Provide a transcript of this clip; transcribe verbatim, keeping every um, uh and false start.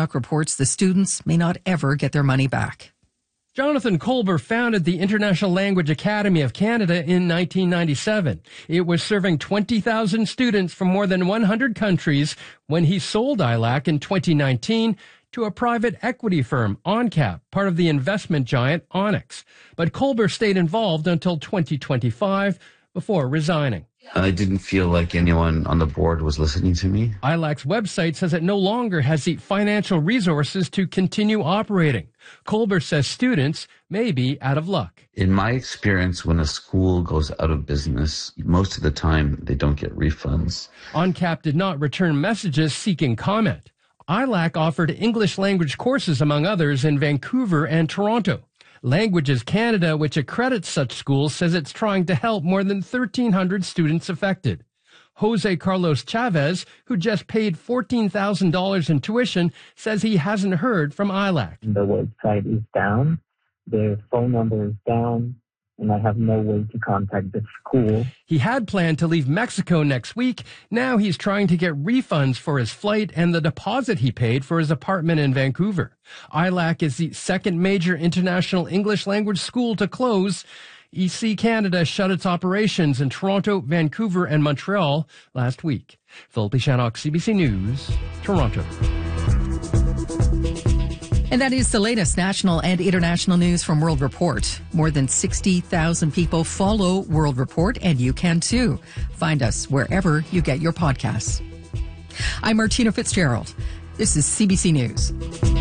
Shannock reports the students may not ever get their money back. Jonathan Kolber founded the International Language Academy of Canada in nineteen ninety-seven. It was serving twenty thousand students from more than one hundred countries when he sold I L A C in twenty nineteen to a private equity firm, OnCap, part of the investment giant Onyx. But Kolber stayed involved until twenty twenty-five before resigning. I didn't feel like anyone on the board was listening to me. I L A C's website says it no longer has the financial resources to continue operating. Kolber says students may be out of luck. In my experience, when a school goes out of business, most of the time they don't get refunds. OnCap did not return messages seeking comment. I L A C offered English language courses, among others, in Vancouver and Toronto. Languages Canada, which accredits such schools, says it's trying to help more than thirteen hundred students affected. Jose Carlos Chavez, who just paid fourteen thousand dollars in tuition, says he hasn't heard from I L A C. The website is down, their phone number is down, and I have no way to contact the school. He had planned to leave Mexico next week. Now he's trying to get refunds for his flight and the deposit he paid for his apartment in Vancouver. I L A C is the second major international English language school to close. E C Canada shut its operations in Toronto, Vancouver, and Montreal last week. Philippe Shannock, C B C News, Toronto. And that is the latest national and international news from World Report. More than sixty thousand people follow World Report, and you can too. Find us wherever you get your podcasts. I'm Martina Fitzgerald. This is C B C News.